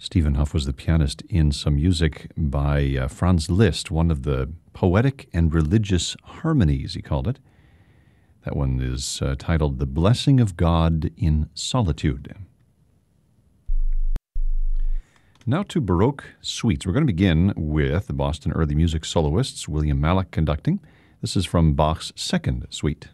Stephen Huff was the pianist in some music by Franz Liszt, one of the poetic and religious harmonies, he called it. That one is titled The Blessing of God in Solitude. Now to Baroque suites. We're going to begin with the Boston Early Music soloists, William Mallock conducting. This is from Bach's second suite.